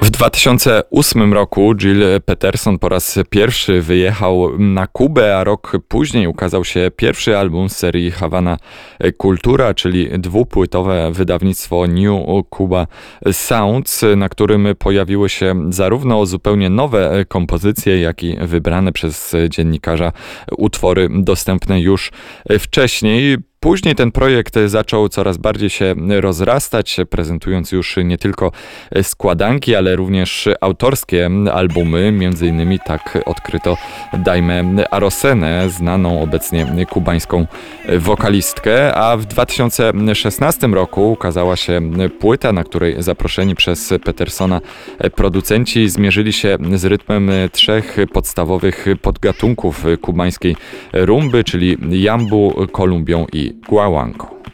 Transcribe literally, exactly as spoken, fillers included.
W dwa tysiące ósmym roku Gil Peterson po raz pierwszy wyjechał na Kubę, a rok później ukazał się pierwszy album z serii Havana Kultura, czyli dwupłytowe wydawnictwo New Cuba Sounds, na którym pojawiły się zarówno zupełnie nowe kompozycje, jak i wybrane przez dziennikarza utwory dostępne już wcześniej. Później ten projekt zaczął coraz bardziej się rozrastać, prezentując już nie tylko składanki, ale również autorskie albumy. Między innymi tak odkryto Daimę Arosenę, znaną obecnie kubańską wokalistkę, a w dwa tysiące szesnastym roku ukazała się płyta, na której zaproszeni przez Petersona producenci zmierzyli się z rytmem trzech podstawowych podgatunków kubańskiej rumby, czyli jambu, kolumbią i guaguancó.